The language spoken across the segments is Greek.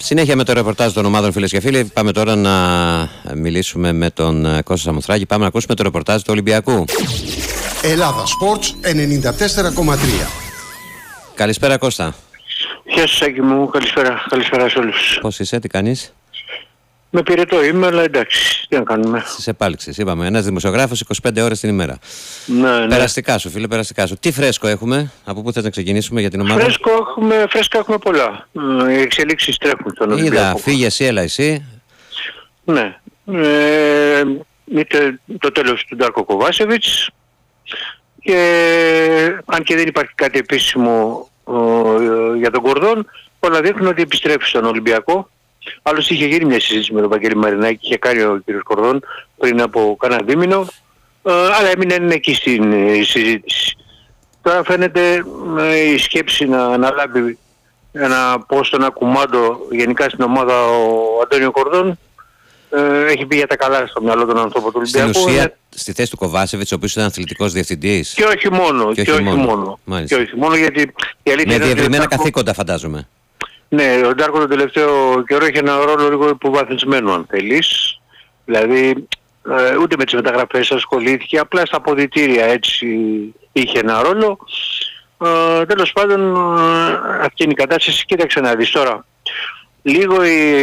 Συνέχεια με το ρεπορτάζ των ομάδων, φίλες και φίλοι. Πάμε τώρα να μιλήσουμε με τον Κώστα Σαμοθράκη. Πάμε να ακούσουμε το ρεπορτάζ του Ολυμπιακού. Ελλάδα Sports 94,3. Καλησπέρα, Κώστα. Γεια σας, Σάκη μου. Καλησπέρα σε όλους. Πώς είσαι, τι κάνεις? Με πυρετό είμαι, αλλά εντάξει, τι να κάνουμε. Στις επάλξεις, είπαμε. Ένας δημοσιογράφος 25 ώρες την ημέρα. Ναι. Περαστικά σου, φίλε, περαστικά σου. Τι φρέσκο έχουμε, από πού θες να ξεκινήσουμε για την ομάδα? Φρέσκα έχουμε πολλά. Οι εξελίξεις τρέχουν στον Ολυμπιακό. Είδα, φύγε εσύ, έλα εσύ. Ναι. Είτε το τέλος του Ντάρκο Κοβάσεβιτς και αν και δεν υπάρχει κάτι επίσημο για τον Κορδόν, όλα δείχνουν ότι επιστρέφει στον Ολυμπιακό. Άλλωστε είχε γίνει μια συζήτηση με τον Βαγγέλη Μαρινάκη, είχε κάνει ο κ. Κορδόν πριν από κάνα δίμηνο, αλλά έμεινε εκεί στην συζήτηση. Τώρα φαίνεται η σκέψη να αναλάβει ένα πόστο, ένα κουμάντο γενικά στην ομάδα ο Αντώνιο Κορδόν. Έχει πει για τα καλά στο μυαλό των ανθρώπων του Ολυμπιακού. Στην ουσία, στη θέση του Κοβάσεβιτς, ο οποίος ήταν αθλητικός διευθυντής. Και όχι μόνο. Και όχι μόνο γιατί η αλήθεια με διευρυμένα καθήκοντα, φαντάζομαι. Ναι, ο Ντάρκο τον τελευταίο καιρό έχει ένα ρόλο λίγο υποβαθμισμένο, αν θέλεις. Δηλαδή ούτε με τις μεταγραφές ασχολήθηκε, απλά στα αποδυτήρια έτσι είχε ένα ρόλο. Τέλος πάντων αυτή είναι η κατάσταση. Κοίταξε να δεις τώρα. Λίγο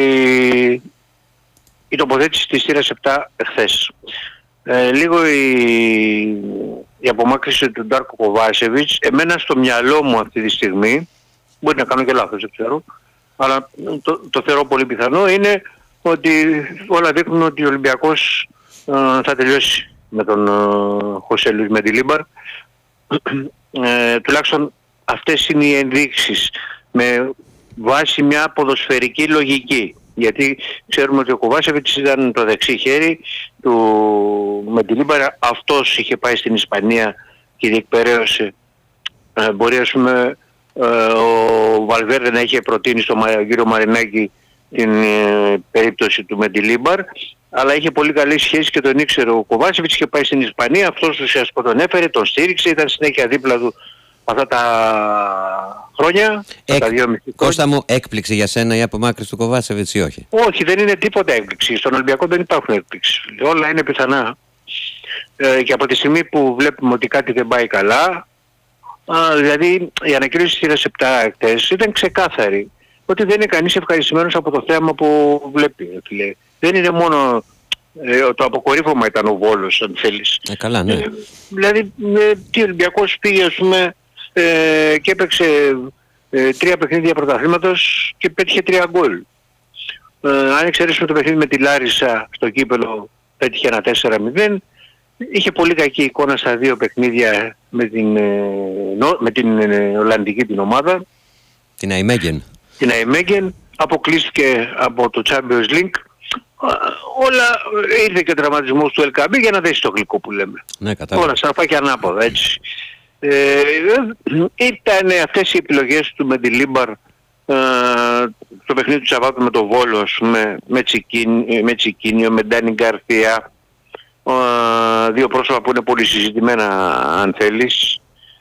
η τοποθέτηση της θύρας 7 εχθές. Λίγο η απομάκρυση του Ντάρκο Κοβάσεβιτς, εμένα στο μυαλό μου αυτή τη στιγμή, μπορεί να κάνω και λάθος, δεν ξέρω, αλλά το θεωρώ πολύ πιθανό, είναι ότι όλα δείχνουν ότι ο Ολυμπιακός θα τελειώσει με τον Χωσέ Λουίς Μεντιλίμπαρ. Τουλάχιστον αυτές είναι οι ενδείξεις με βάση μια ποδοσφαιρική λογική. Γιατί ξέρουμε ότι ο Κοβάσεβιτς ήταν το δεξί χέρι του Μεντιλίμπαρ, αυτός είχε πάει στην Ισπανία και διεκπαιρέωσε. Μπορεί ας πούμε ο Βαλβέρδε να είχε προτείνει στον κύριο Μαρινάκη την περίπτωση του Μεντιλίμπαρ, αλλά είχε πολύ καλή σχέση και τον ήξερε ο Κοβάσεβιτς, είχε πάει στην Ισπανία, αυτός ουσιαστικά τον έφερε, τον στήριξε, ήταν συνέχεια δίπλα του αυτά τα χρόνια. Κώστα μου, έκπληξη για σένα η απομάκρυνση του Κοβάσεβιτς ή όχι? Όχι, δεν είναι τίποτα έκπληξη. Στον Ολυμπιακό δεν υπάρχουν έκπληξεις. Όλα είναι πιθανά. Και από τη στιγμή που βλέπουμε ότι κάτι δεν πάει καλά, δηλαδή η ανακοίνωση της 7 χτες ήταν ξεκάθαρη. Ότι δεν είναι κανείς ευχαριστημένος από το θέαμα που βλέπει. Δεν είναι μόνο το αποκορύφωμα ήταν ο Βόλος, αν θέλεις. Καλά, ναι. Δηλαδή τι Ολυμπιακός πήγε ας πούμε και έπαιξε 3 παιχνίδια πρωταθλήματος και πέτυχε 3 γκολ. Αν εξαιρέσουμε το παιχνίδι με τη Λάρισα στο κύπελο, πέτυχε ένα 4-0. Είχε πολύ κακή εικόνα στα 2 παιχνίδια με την Ολλανδική την ομάδα. Την Αϊμέγεν. Αποκλείστηκε από το Champions League. Όλα ήρθε και ο τραυματισμός του LKB για να δέσει το γλυκό που λέμε. Ναι, κατάλαβα. Όλα σαφά και ανάποδα, έτσι. Ήταν αυτές οι επιλογές του Μεντιλίμπαρ το παιχνίδι του Σαββάτου με το Βόλο, ας πούμε, με Τσικίνιο, με Ντάνι Γκαρθία, 2 πρόσωπα που είναι πολύ συζητημένα αν θέλεις.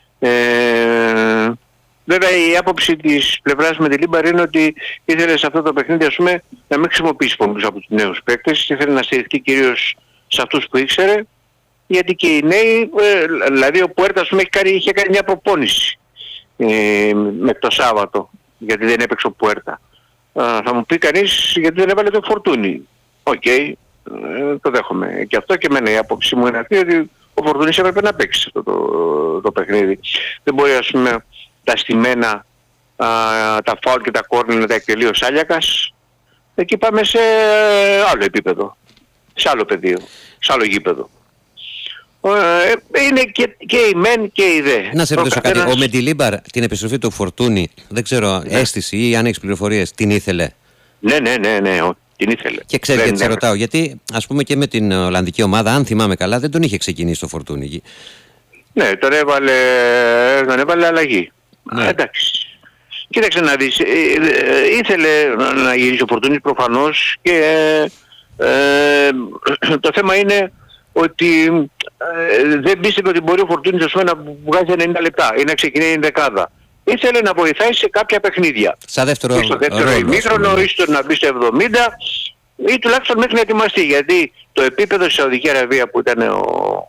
Βέβαια η άποψη της πλευράς Μεντιλίμπαρ είναι ότι ήθελε σε αυτό το παιχνίδι ας πούμε να μην χρησιμοποιήσει πολλούς από τους νέους παίκτες, ήθελε να στηριχτεί κυρίως σε αυτούς που ήξερε, γιατί και οι νέοι, δηλαδή ο Πουέρτα ας πούμε είχε κάνει μια προπόνηση με το Σάββατο, γιατί δεν έπαιξε ο Πουέρτα. Θα μου πει κανείς γιατί δεν έβαλε το Φορτούνι. Οκ, το δέχομαι. Και αυτό και εμένα η άποψη μου είναι αυτή, ότι ο Φορτούνις έπρεπε να παίξει αυτό το παιχνίδι. Δεν μπορεί ας πούμε τα στημένα, τα φάουλ και τα κόρνερ να τα εκτελεί ο Σάλιακας. Εκεί πάμε σε άλλο επίπεδο, σε άλλο πεδίο, σε άλλο γήπεδο. Είναι και η μεν και η δε. Να σε ρωτήσω κάτι, ο Μεντιλίμπαρ την επιστροφή του Φορτούνι, δεν ξέρω, αίσθηση ή αν έχεις πληροφορίες, την ήθελε? Ναι, την ήθελε. Και ξέρεις γιατί σε ρωτάω, γιατί ας πούμε και με την Ολλανδική ομάδα, αν θυμάμαι καλά, δεν τον είχε ξεκινήσει το Φορτούνι. Ναι, τον έβαλε αλλαγή. Ναι. Εντάξει. Κοίταξε να δεις, ήθελε να γυρίσει ο Φορτούνης προφανώς και το θέμα είναι ότι δεν πίστευε ότι μπορεί ο Φορτούνης να βγάζει 90 λεπτά ή να ξεκινάει η δεκάδα. ήθελε να βοηθάει σε κάποια παιχνίδια. Σαν δεύτερο Ή στο δεύτερο ρόλο, ημίχρονο, ή στο να μπει στο 70, ή τουλάχιστον μέχρι να ετοιμαστεί. Γιατί το επίπεδο στη Σαουδική Αραβία που ήταν ο